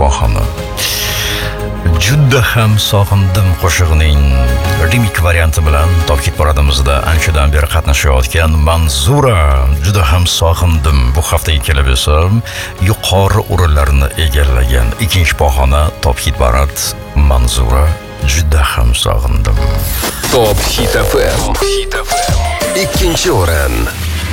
pohoni. Juda ham sog'indim qo'shig'ining remix varianti bilan Top Hit paradimizda anchadan beri qatnashayotgan Manzura juda ham sog'indim. Bu hafta kelib esa yuqori o'rinlarni egallagan ikkinchi pog'ona Top Hit parad Manzura juda ham sog'indim. Top Hit FM. Ikkinchi o'rin.